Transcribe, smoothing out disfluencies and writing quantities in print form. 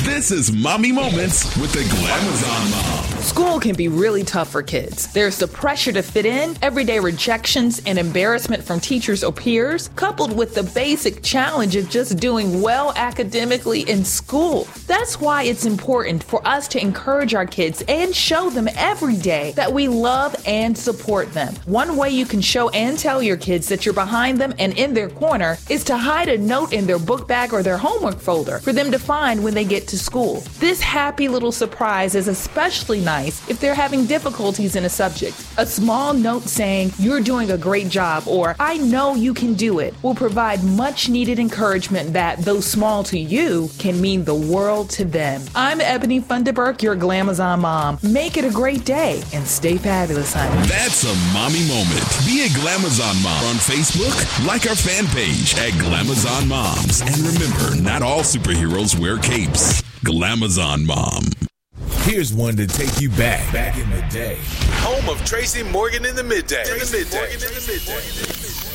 This is Mommy Moments with the Glamazon Mom. School can be really tough for kids. There's the pressure to fit in, everyday rejections, and embarrassment from teachers or peers, coupled with the basic challenge of just doing well academically in school. That's why it's important for us to encourage our kids and show them every day that we love and support them. One way you can show and tell your kids that you're behind them and in their corner is to hide a note in their book bag or their homework folder for them to find when they get to school. This happy little surprise is especially nice if they're having difficulties in a subject. A small note saying, "You're doing a great job," or "I know you can do it," will provide much needed encouragement that, though small to you, can mean the world to them. I'm Ebony Funderburk, your Glamazon mom. Make it a great day and stay fabulous, honey. That's a mommy moment. Be a Glamazon mom on Facebook. Like our fan page at Glamazon Moms. And remember, not all superheroes wear capes. Glamazon Mom. Here's one to take you back in the day. Home of Tracy Morgan in the midday.